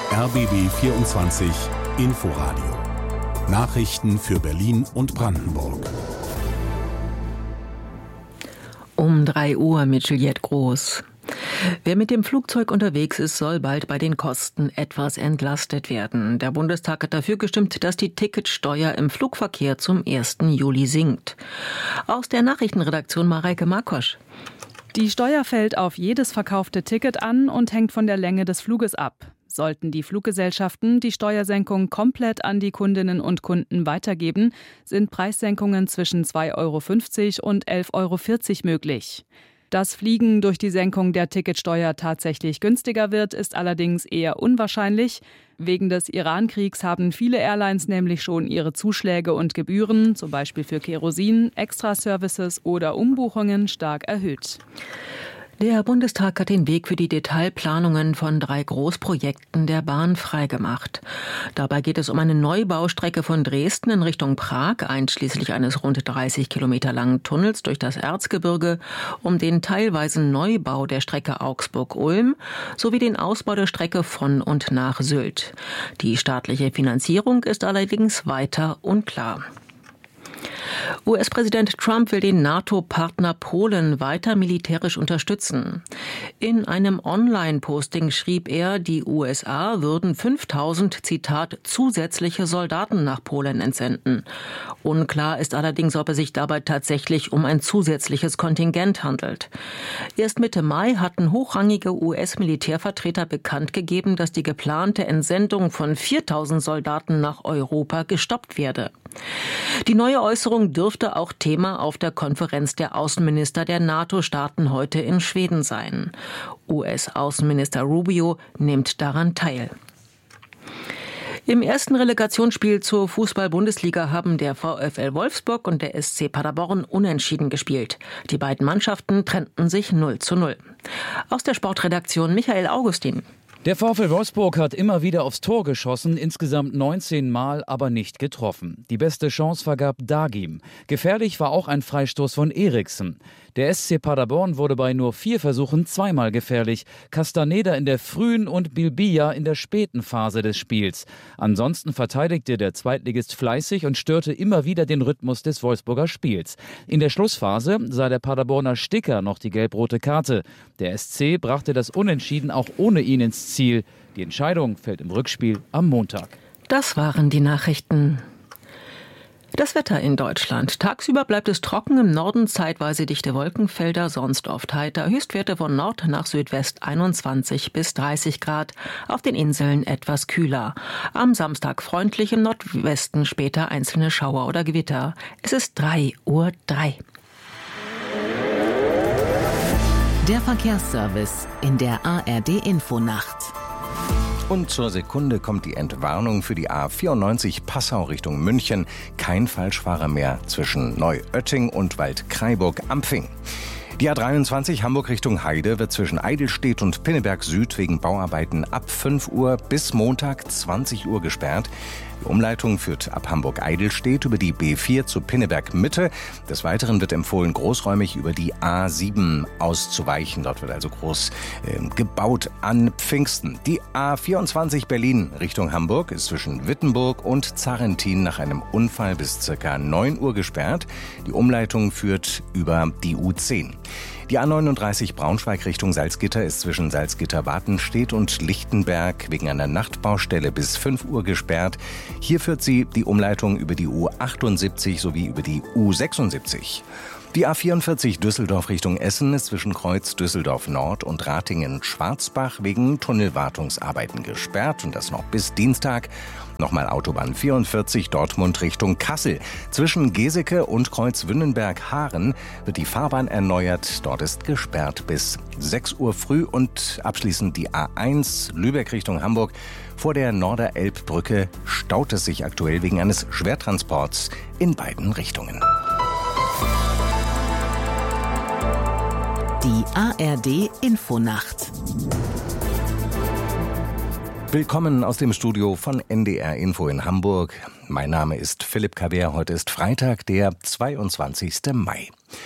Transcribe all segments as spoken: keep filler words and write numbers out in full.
R B B vierundzwanzig Inforadio. Nachrichten für Berlin und Brandenburg. Um drei Uhr mit Juliette Groß. Wer mit dem Flugzeug unterwegs ist, soll bald bei den Kosten etwas entlastet werden. Der Bundestag hat dafür gestimmt, dass die Ticketsteuer im Flugverkehr zum ersten Juli sinkt. Aus der Nachrichtenredaktion Mareike Markosch. Die Steuer fällt auf jedes verkaufte Ticket an und hängt von der Länge des Fluges ab. Sollten die Fluggesellschaften die Steuersenkung komplett an die Kundinnen und Kunden weitergeben, sind Preissenkungen zwischen zwei Euro fünfzig und elf Euro vierzig möglich. Dass Fliegen durch die Senkung der Ticketsteuer tatsächlich günstiger wird, ist allerdings eher unwahrscheinlich. Wegen des Iran-Kriegs haben viele Airlines nämlich schon ihre Zuschläge und Gebühren, zum Beispiel für Kerosin, Extraservices oder Umbuchungen, stark erhöht. Der Bundestag hat den Weg für die Detailplanungen von drei Großprojekten der Bahn freigemacht. Dabei geht es um eine Neubaustrecke von Dresden in Richtung Prag, einschließlich eines rund dreißig Kilometer langen Tunnels durch das Erzgebirge, um den teilweisen Neubau der Strecke Augsburg-Ulm sowie den Ausbau der Strecke von und nach Sylt. Die staatliche Finanzierung ist allerdings weiter unklar. U S-Präsident Trump will den NATO-Partner Polen weiter militärisch unterstützen. In einem Online-Posting schrieb er, die U S A würden fünftausend, Zitat, zusätzliche Soldaten nach Polen entsenden. Unklar ist allerdings, ob es sich dabei tatsächlich um ein zusätzliches Kontingent handelt. Erst Mitte Mai hatten hochrangige U S-Militärvertreter bekannt gegeben, dass die geplante Entsendung von viertausend Soldaten nach Europa gestoppt werde. Die neue Äußerung dürfte auch Thema auf der Konferenz der Außenminister der NATO-Staaten heute in Schweden sein. U S-Außenminister Rubio nimmt daran teil. Im ersten Relegationsspiel zur Fußball-Bundesliga haben der VfL Wolfsburg und der S C Paderborn unentschieden gespielt. Die beiden Mannschaften trennten sich null zu null. Aus der Sportredaktion Michael Augustin. Der VfL Wolfsburg hat immer wieder aufs Tor geschossen, insgesamt neunzehn Mal, aber nicht getroffen. Die beste Chance vergab Dagim. Gefährlich war auch ein Freistoß von Eriksen. Der S C Paderborn wurde bei nur vier Versuchen zweimal gefährlich. Castaneda in der frühen und Bilbia in der späten Phase des Spiels. Ansonsten verteidigte der Zweitligist fleißig und störte immer wieder den Rhythmus des Wolfsburger Spiels. In der Schlussphase sah der Paderborner Sticker noch die gelb-rote Karte. Der S C brachte das Unentschieden auch ohne ihn ins Ziel. Die Entscheidung fällt im Rückspiel am Montag. Das waren die Nachrichten. Das Wetter in Deutschland. Tagsüber bleibt es trocken, im Norden zeitweise dichte Wolkenfelder, sonst oft heiter. Höchstwerte von Nord nach Südwest einundzwanzig bis dreißig Grad, auf den Inseln etwas kühler. Am Samstag freundlich, im Nordwesten später einzelne Schauer oder Gewitter. Es ist drei Uhr drei. Der Verkehrsservice in der A R D-Infonacht. Und zur Sekunde kommt die Entwarnung für die A vierundneunzig Passau Richtung München. Kein Falschfahrer mehr zwischen Neuötting und Waldkraiburg-Ampfing. Die A dreiundzwanzig Hamburg Richtung Heide wird zwischen Eidelstedt und Pinneberg Süd wegen Bauarbeiten ab fünf Uhr bis Montag zwanzig Uhr gesperrt. Die Umleitung führt ab Hamburg-Eidelstedt über die B vier zu Pinneberg-Mitte. Des Weiteren wird empfohlen, großräumig über die A sieben auszuweichen. Dort wird also groß äh, gebaut an Pfingsten. Die A vierundzwanzig Berlin Richtung Hamburg ist zwischen Wittenburg und Zarrentin nach einem Unfall bis circa neun Uhr gesperrt. Die Umleitung führt über die U zehn. Die A neununddreißig Braunschweig Richtung Salzgitter ist zwischen Salzgitter-Watenstedt und Lichtenberg wegen einer Nachtbaustelle bis fünf Uhr gesperrt. Hier führt sie die Umleitung über die U achtundsiebzig sowie über die U sechsundsiebzig. Die A vierundvierzig Düsseldorf Richtung Essen ist zwischen Kreuz Düsseldorf Nord und Ratingen-Schwarzbach wegen Tunnelwartungsarbeiten gesperrt und das noch bis Dienstag. Nochmal Autobahn vierundvierzig Dortmund Richtung Kassel. Zwischen Geseke und Kreuz Wünnenberg-Haaren wird die Fahrbahn erneuert. Dort ist gesperrt bis sechs Uhr früh und abschließend die A eins Lübeck Richtung Hamburg. Vor der Norderelbbrücke staut es sich aktuell wegen eines Schwertransports in beiden Richtungen. Die A R D-Infonacht. Willkommen aus dem Studio von N D R Info in Hamburg. Mein Name ist Philipp Kaber. Heute ist Freitag, der zweiundzwanzigster Mai.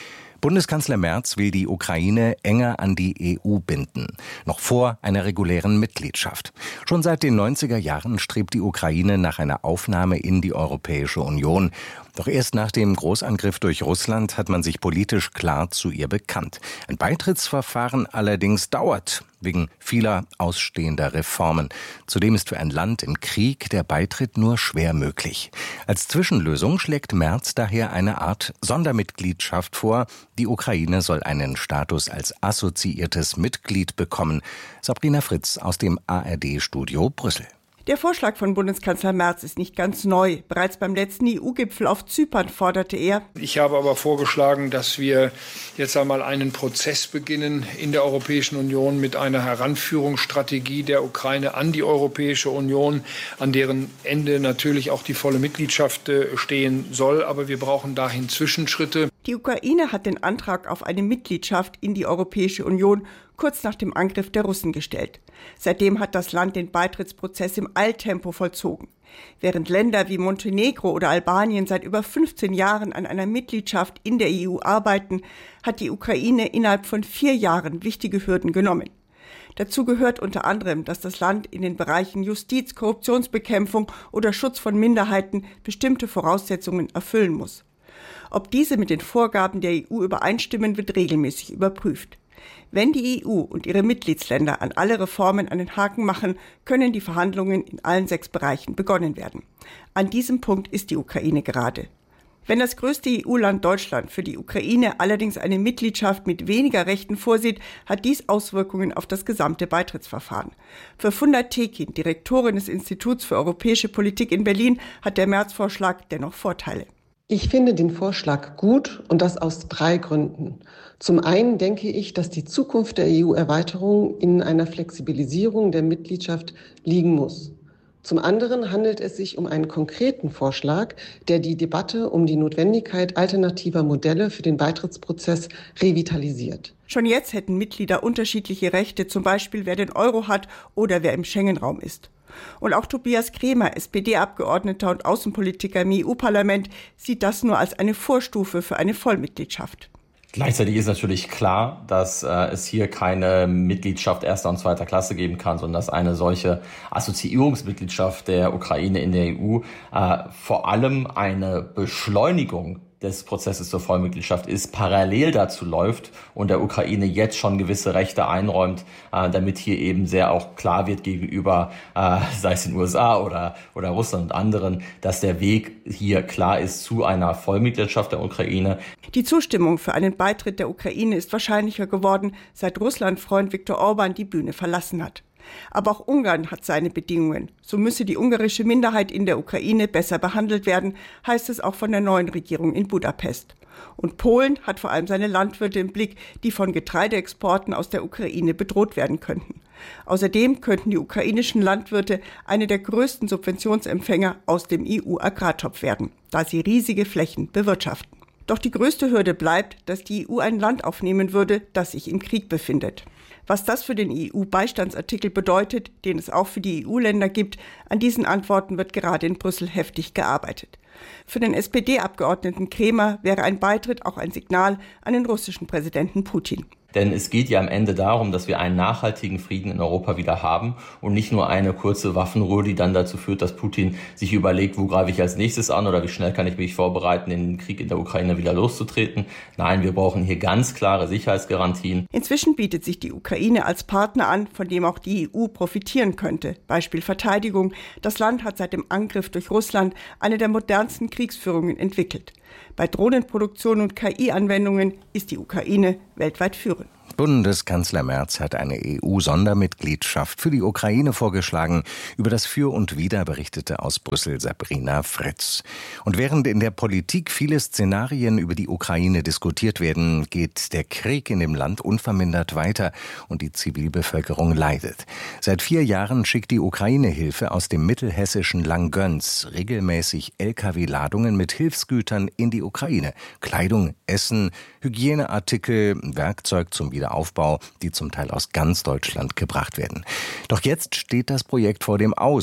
Bundeskanzler Merz will die Ukraine enger an die E U binden, noch vor einer regulären Mitgliedschaft. Schon seit den neunziger Jahren strebt die Ukraine nach einer Aufnahme in die Europäische Union. Doch erst nach dem Großangriff durch Russland hat man sich politisch klar zu ihr bekannt. Ein Beitrittsverfahren allerdings dauert, wegen vieler ausstehender Reformen. Zudem ist für ein Land im Krieg der Beitritt nur schwer möglich. Als Zwischenlösung schlägt Merz daher eine Art Sondermitgliedschaft vor. Die Ukraine soll einen Status als assoziiertes Mitglied bekommen. Sabrina Fritz aus dem A R D-Studio Brüssel. Der Vorschlag von Bundeskanzler Merz ist nicht ganz neu. Bereits beim letzten E U-Gipfel auf Zypern forderte er: Ich habe aber vorgeschlagen, dass wir jetzt einmal einen Prozess beginnen in der Europäischen Union mit einer Heranführungsstrategie der Ukraine an die Europäische Union, an deren Ende natürlich auch die volle Mitgliedschaft stehen soll. Aber wir brauchen dahin Zwischenschritte. Die Ukraine hat den Antrag auf eine Mitgliedschaft in die Europäische Union kurz nach dem Angriff der Russen gestellt. Seitdem hat das Land den Beitrittsprozess im Eiltempo vollzogen. Während Länder wie Montenegro oder Albanien seit über fünfzehn Jahren an einer Mitgliedschaft in der E U arbeiten, hat die Ukraine innerhalb von vier Jahren wichtige Hürden genommen. Dazu gehört unter anderem, dass das Land in den Bereichen Justiz, Korruptionsbekämpfung oder Schutz von Minderheiten bestimmte Voraussetzungen erfüllen muss. Ob diese mit den Vorgaben der E U übereinstimmen, wird regelmäßig überprüft. Wenn die E U und ihre Mitgliedsländer an alle Reformen einen Haken machen, können die Verhandlungen in allen sechs Bereichen begonnen werden. An diesem Punkt ist die Ukraine gerade. Wenn das größte E U-Land Deutschland für die Ukraine allerdings eine Mitgliedschaft mit weniger Rechten vorsieht, hat dies Auswirkungen auf das gesamte Beitrittsverfahren. Für Funda Tekin, Direktorin des Instituts für europäische Politik in Berlin, hat der Merz-Vorschlag dennoch Vorteile. Ich finde den Vorschlag gut, und das aus drei Gründen. Zum einen denke ich, dass die Zukunft der E U-Erweiterung in einer Flexibilisierung der Mitgliedschaft liegen muss. Zum anderen handelt es sich um einen konkreten Vorschlag, der die Debatte um die Notwendigkeit alternativer Modelle für den Beitrittsprozess revitalisiert. Schon jetzt hätten Mitglieder unterschiedliche Rechte, zum Beispiel wer den Euro hat oder wer im Schengen-Raum ist. Und auch Tobias Kremer, S P D-Abgeordneter und Außenpolitiker im E U-Parlament, sieht das nur als eine Vorstufe für eine Vollmitgliedschaft. Gleichzeitig ist natürlich klar, dass äh, es hier keine Mitgliedschaft erster und zweiter Klasse geben kann, sondern dass eine solche Assoziierungsmitgliedschaft der Ukraine in der E U äh, vor allem eine Beschleunigung des Prozesses zur Vollmitgliedschaft ist, parallel dazu läuft und der Ukraine jetzt schon gewisse Rechte einräumt, äh, damit hier eben sehr auch klar wird gegenüber, äh, sei es den U S A oder, oder Russland und anderen, dass der Weg hier klar ist zu einer Vollmitgliedschaft der Ukraine. Die Zustimmung für einen Beitritt der Ukraine ist wahrscheinlicher geworden, seit Russland-Freund Viktor Orban die Bühne verlassen hat. Aber auch Ungarn hat seine Bedingungen. So müsse die ungarische Minderheit in der Ukraine besser behandelt werden, heißt es auch von der neuen Regierung in Budapest. Und Polen hat vor allem seine Landwirte im Blick, die von Getreideexporten aus der Ukraine bedroht werden könnten. Außerdem könnten die ukrainischen Landwirte eine der größten Subventionsempfänger aus dem E U-Agrartopf werden, da sie riesige Flächen bewirtschaften. Doch die größte Hürde bleibt, dass die E U ein Land aufnehmen würde, das sich im Krieg befindet. Was das für den E U-Beistandsartikel bedeutet, den es auch für die E U-Länder gibt, an diesen Antworten wird gerade in Brüssel heftig gearbeitet. Für den S P D-Abgeordneten Kremer wäre ein Beitritt auch ein Signal an den russischen Präsidenten Putin. Denn es geht ja am Ende darum, dass wir einen nachhaltigen Frieden in Europa wieder haben und nicht nur eine kurze Waffenruhe, die dann dazu führt, dass Putin sich überlegt, wo greife ich als nächstes an oder wie schnell kann ich mich vorbereiten, den Krieg in der Ukraine wieder loszutreten. Nein, wir brauchen hier ganz klare Sicherheitsgarantien. Inzwischen bietet sich die Ukraine als Partner an, von dem auch die E U profitieren könnte. Beispiel Verteidigung. Das Land hat seit dem Angriff durch Russland eine der modernsten Kriegsführungen entwickelt. Bei Drohnenproduktion und K I-Anwendungen ist die Ukraine weltweit führend. Bundeskanzler Merz hat eine E U-Sondermitgliedschaft für die Ukraine vorgeschlagen. Über das Für und Wider berichtete aus Brüssel Sabrina Fritz. Und während in der Politik viele Szenarien über die Ukraine diskutiert werden, geht der Krieg in dem Land unvermindert weiter und die Zivilbevölkerung leidet. Seit vier Jahren schickt die Ukraine Hilfe aus dem mittelhessischen Langgöns regelmäßig L K W-Ladungen mit Hilfsgütern in die Ukraine. Kleidung, Essen, Hygieneartikel, Werkzeug zum Wiederaufbau, die zum Teil aus ganz Deutschland gebracht werden. Doch jetzt steht das Projekt vor dem Aus.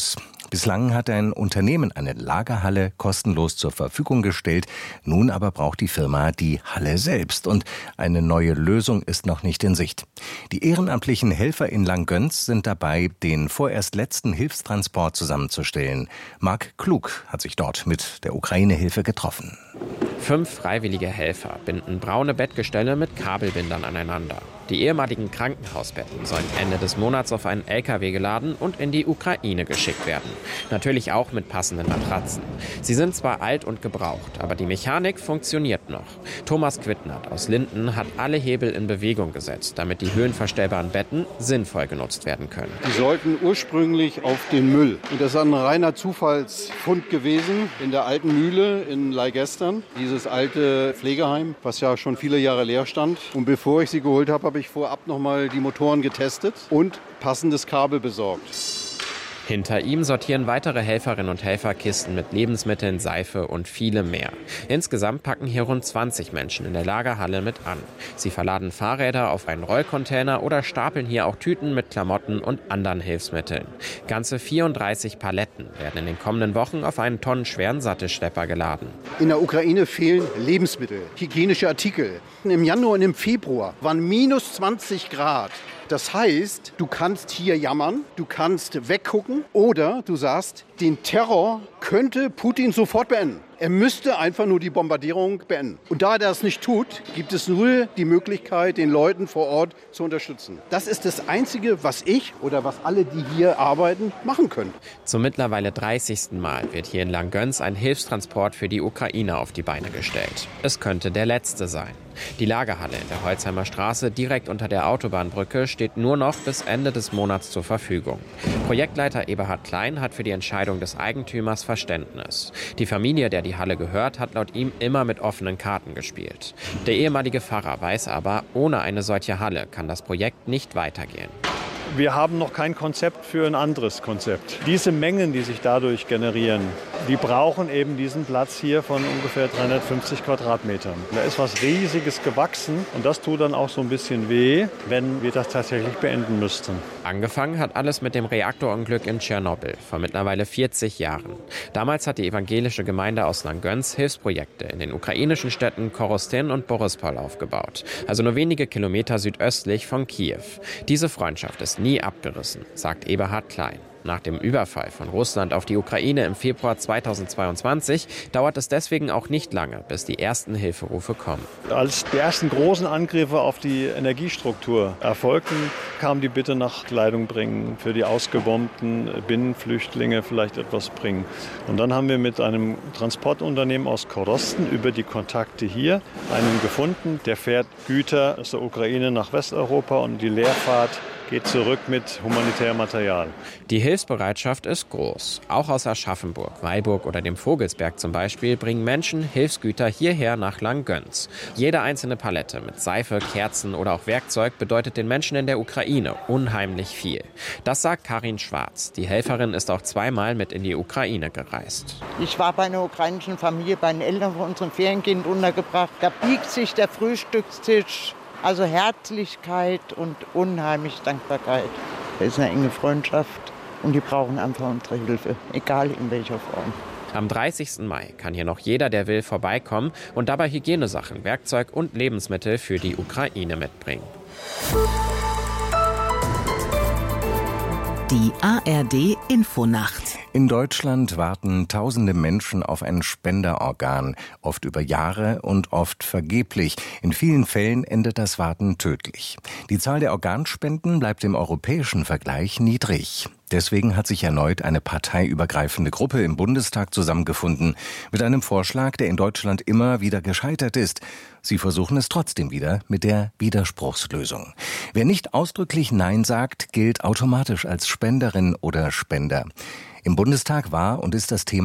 Bislang hat ein Unternehmen eine Lagerhalle kostenlos zur Verfügung gestellt. Nun aber braucht die Firma die Halle selbst und eine neue Lösung ist noch nicht in Sicht. Die ehrenamtlichen Helfer in Langgöns sind dabei, den vorerst letzten Hilfstransport zusammenzustellen. Marc Klug hat sich dort mit der Ukraine-Hilfe getroffen. Fünf freiwillige Helfer binden braune Bettgestelle mit Kabelbindern aneinander. Die ehemaligen Krankenhausbetten sollen Ende des Monats auf einen L K W geladen und in die Ukraine geschickt werden. Natürlich auch mit passenden Matratzen. Sie sind zwar alt und gebraucht, aber die Mechanik funktioniert noch. Thomas Quittnert aus Linden hat alle Hebel in Bewegung gesetzt, damit die höhenverstellbaren Betten sinnvoll genutzt werden können. Die sollten ursprünglich auf den Müll. Und das ist ein reiner Zufallsfund gewesen in der alten Mühle in Leigestern. Dieses alte Pflegeheim, was ja schon viele Jahre leer stand. Und bevor ich sie geholt habe, habe ich vorab noch mal die Motoren getestet und passendes Kabel besorgt. Hinter ihm sortieren weitere Helferinnen und Helfer Kisten mit Lebensmitteln, Seife und vielem mehr. Insgesamt packen hier rund zwanzig Menschen in der Lagerhalle mit an. Sie verladen Fahrräder auf einen Rollcontainer oder stapeln hier auch Tüten mit Klamotten und anderen Hilfsmitteln. Ganze vierunddreißig Paletten werden in den kommenden Wochen auf einen tonnenschweren Sattelschlepper geladen. In der Ukraine fehlen Lebensmittel, hygienische Artikel. Im Januar und im Februar waren minus zwanzig Grad. Das heißt, du kannst hier jammern, du kannst weggucken oder du sagst, den Terror könnte Putin sofort beenden. Er müsste einfach nur die Bombardierung beenden. Und da er das nicht tut, gibt es nur die Möglichkeit, den Leuten vor Ort zu unterstützen. Das ist das Einzige, was ich oder was alle, die hier arbeiten, machen können. Zum mittlerweile dreißigsten Mal wird hier in Langgöns ein Hilfstransport für die Ukraine auf die Beine gestellt. Es könnte der letzte sein. Die Lagerhalle in der Holzheimer Straße direkt unter der Autobahnbrücke steht nur noch bis Ende des Monats zur Verfügung. Projektleiter Eberhard Klein hat für die Entscheidung des Eigentümers Verständnis. Die Familie, der die Halle gehört, hat laut ihm immer mit offenen Karten gespielt. Der ehemalige Pfarrer weiß aber, ohne eine solche Halle kann das Projekt nicht weitergehen. Wir haben noch kein Konzept für ein anderes Konzept. Diese Mengen, die sich dadurch generieren, die brauchen eben diesen Platz hier von ungefähr dreihundertfünfzig Quadratmetern. Da ist was Riesiges gewachsen und das tut dann auch so ein bisschen weh, wenn wir das tatsächlich beenden müssten. Angefangen hat alles mit dem Reaktorunglück in Tschernobyl vor mittlerweile vierzig Jahren. Damals hat die evangelische Gemeinde aus Langgöns Hilfsprojekte in den ukrainischen Städten Korostin und Borispol aufgebaut, also nur wenige Kilometer südöstlich von Kiew. Diese Freundschaft ist nie abgerissen, sagt Eberhard Klein. Nach dem Überfall von Russland auf die Ukraine im Februar zweitausendzweiundzwanzig dauert es deswegen auch nicht lange, bis die ersten Hilferufe kommen. Als die ersten großen Angriffe auf die Energiestruktur erfolgten, kam die Bitte nach Kleidung bringen, für die ausgebombten Binnenflüchtlinge vielleicht etwas bringen. Und dann haben wir mit einem Transportunternehmen aus Korostin über die Kontakte hier einen gefunden, der fährt Güter aus der Ukraine nach Westeuropa und die Leerfahrt geht zurück mit humanitärem Material. Die Hilfsbereitschaft ist groß. Auch aus Aschaffenburg, Weilburg oder dem Vogelsberg zum Beispiel bringen Menschen Hilfsgüter hierher nach Langgöns. Jede einzelne Palette mit Seife, Kerzen oder auch Werkzeug bedeutet den Menschen in der Ukraine unheimlich viel. Das sagt Karin Schwarz. Die Helferin ist auch zweimal mit in die Ukraine gereist. Ich war bei einer ukrainischen Familie, bei den Eltern von unserem Ferienkind untergebracht. Da biegt sich der Frühstückstisch. Also Herzlichkeit und unheimlich Dankbarkeit. Das ist eine enge Freundschaft und die brauchen einfach unsere Hilfe, egal in welcher Form. Am dreißigsten Mai kann hier noch jeder, der will, vorbeikommen und dabei Hygienesachen, Werkzeug und Lebensmittel für die Ukraine mitbringen. Die A R D-Infonacht. In Deutschland warten tausende Menschen auf ein Spenderorgan, oft über Jahre und oft vergeblich. In vielen Fällen endet das Warten tödlich. Die Zahl der Organspenden bleibt im europäischen Vergleich niedrig. Deswegen hat sich erneut eine parteiübergreifende Gruppe im Bundestag zusammengefunden, mit einem Vorschlag, der in Deutschland immer wieder gescheitert ist. Sie versuchen es trotzdem wieder mit der Widerspruchslösung. Wer nicht ausdrücklich Nein sagt, gilt automatisch als Spenderin oder Spender. Im Bundestag war und ist das Thema